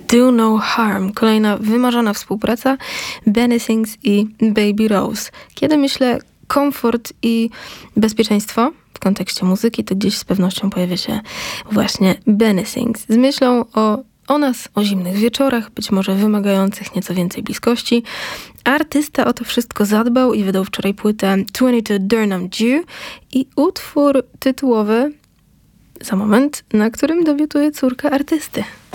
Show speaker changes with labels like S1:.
S1: Do No Harm. Kolejna wymarzona współpraca Benny Sings i Baby Rose. Kiedy myślę komfort i bezpieczeństwo w kontekście muzyki, to gdzieś z pewnością pojawia się właśnie Benny Sings. Z myślą o nas, o zimnych wieczorach, być może wymagających nieco więcej bliskości. Artysta o to wszystko zadbał i wydał wczoraj płytę 22 Durham Dew i utwór tytułowy, za moment, na którym debiutuje córka artysty.